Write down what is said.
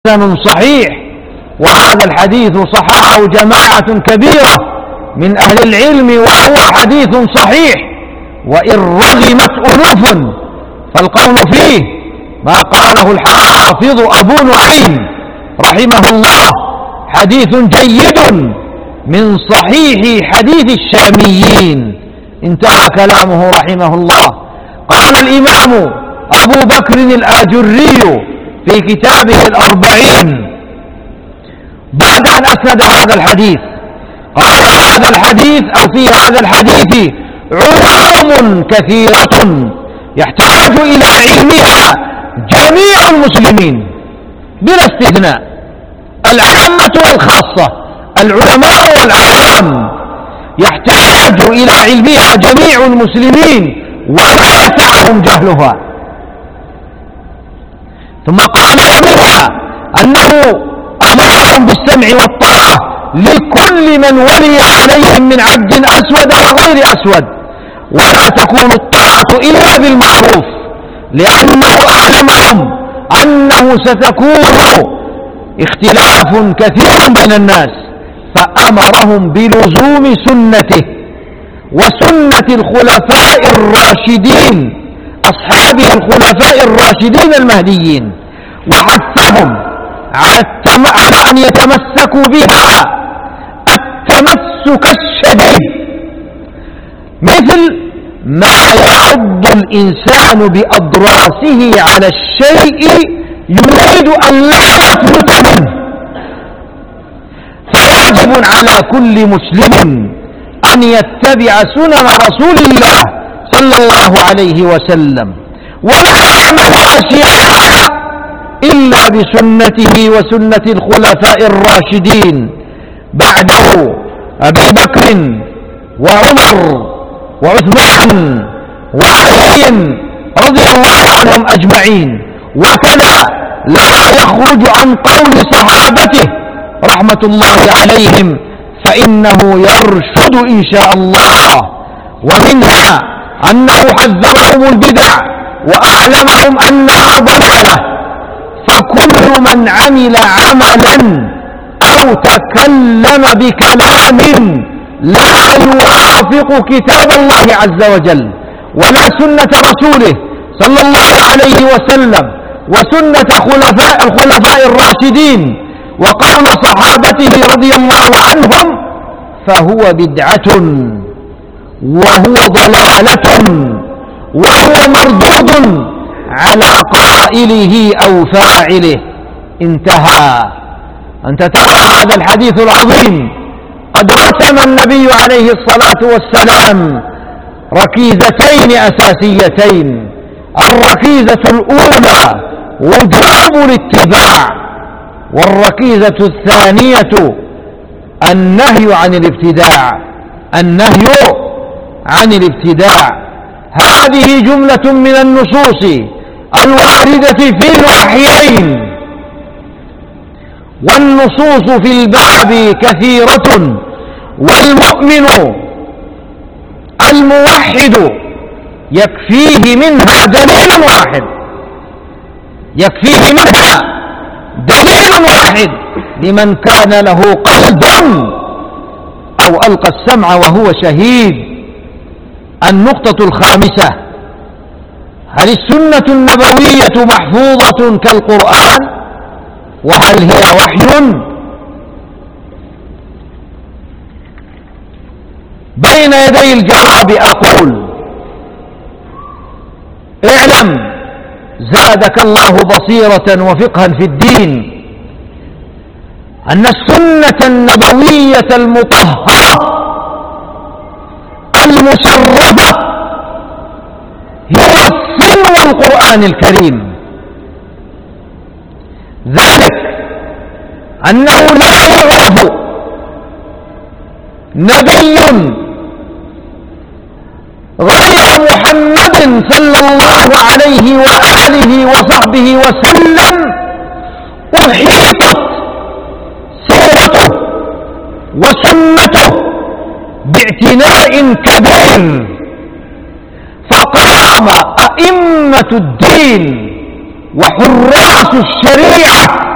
حسن صحيح، وهذا الحديث صححه جماعة كبيرة من أهل العلم وهو حديث صحيح، وإن رغمت ألوف فالقول فيه ما قاله الحافظ أبو نعيم رحمه الله حديث جيد من صحيح حديث الشاميين. انتهى كلامه رحمه الله. قال الإمام أبو بكر الآجري في كتابه الأربعين بعد أن أسند هذا الحديث قال: هذا الحديث أو في هذا الحديث علوم كثيرة يحتاج إلى علمها جميع المسلمين بلا استثناء، العامة والخاصة، العلماء والعوام، يحتاج إلى علمها جميع المسلمين ولا يسعهم جهلها. ثم قال: ومنها أنه أمرهم بالسمع والطاعة لكل من ولي عليهم من عبد أسود وغير أسود، ولا تكون الطاعة إلا بالمعروف، لأنه أعلمهم أنه ستكون اختلاف كثير بين الناس، فأمرهم بلزوم سنته وسنة الخلفاء الراشدين أصحابه الخلفاء الراشدين المهديين، وحثهم على أن يتمسكوا بها التمسك الشديد، مثل ما يعض الإنسان بأضراسه على الشيء يريد أن لا يفلت منه. فواجب على كل مسلم أن يتبع سنن رسول الله صلى الله عليه وسلم، ولا يعمل أشياء إلا بسنته وسنة الخلفاء الراشدين بعده أبي بكر وعمر وعثمان وعلي رضي الله عنهم أجمعين. وكذا لا يخرج عن قول صحابته رحمة الله عليهم، فإنه يرشد إن شاء الله. ومنها أنه حذرهم البدع وأعلمهم أنها ضلالة، فكل من عمل عملا أو تكلم بكلام لا يوافق كتاب الله عز وجل ولا سنة رسوله صلى الله عليه وسلم وسنة الخلفاء الراشدين وقول صحابته رضي الله عنهم، فهو بدعة وهو ضلالة وهو مردود على قائله أو فاعله. انتهى. أنت ترى هذا الحديث العظيم قد رسم النبي عليه الصلاة والسلام ركيزتين أساسيتين. الركيزة الأولى وجوب الاتباع، والركيزة الثانية النهي عن الابتداع. النهي عن الابتداع. هذه جملة من النصوص الواردة في الوحيين، والنصوص في الباب كثيرة، والمؤمن الموحد يكفيه منها دليل واحد، يكفيه منها دليل واحد لمن كان له قلب أو ألقى السمع وهو شهيد. النقطة الخامسة: هل السنة النبوية محفوظة كالقرآن؟ وهل هي وحي؟ بين يدي الجواب أقول: اعلم زادك الله بصيرة وفقها في الدين أن السنة النبوية المطهرة المشرفة هي سنة القرآن الكريم، ذلك أنه لا يعرف نبي غير محمد صلى الله عليه وآله وصحبه وسلم أحيطت سيرته وسنته باعتناء كبير، فقام أئمة الدين وحراس الشريعة